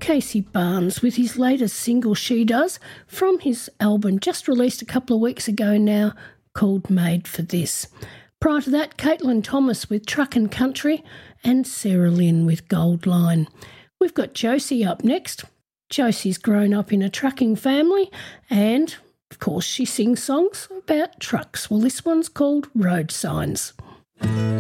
Casey Barnes with his latest single, She Does, from his album just released a couple of weeks ago now, called Made for This. Prior to that, Caitlin Thomas with Truck and Country and Sarah Lynn with Gold Line. We've got Josie up next. Josie's grown up in a trucking family and, of course, she sings songs about trucks. Well, this one's called Road Signs.